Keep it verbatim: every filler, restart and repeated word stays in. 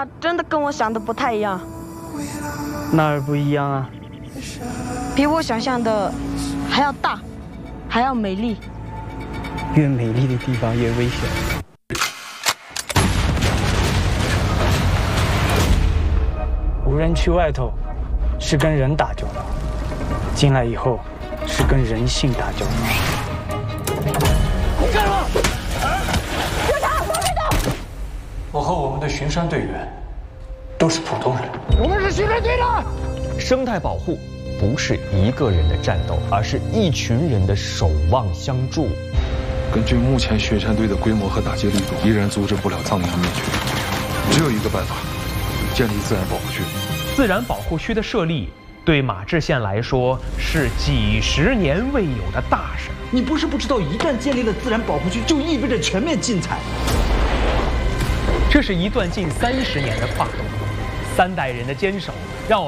家真的跟我想的不太一样。 哪儿不一样啊？ 比我想象的还要大，还要美丽。 越美丽的地方越危险。无人区外头是跟人打交道，进来以后是跟人性打交道。干什么？ 警察，往外走！ 我和我们的巡山队员都是普通人。 我们是巡山队的。 生态保护不是一个人的战斗，而是一群人的守望相助。 根据目前巡山队的规模和打击力度，依然阻止不了藏羚的灭绝。只有一个办法，建立自然保护区。 自然保护区的设立，对马志县来说是几十年未有的大事。 你不是不知道，一旦建立了自然保护区，就意味着全面禁采。 这是一段近三十年的跨度，三代人的坚守。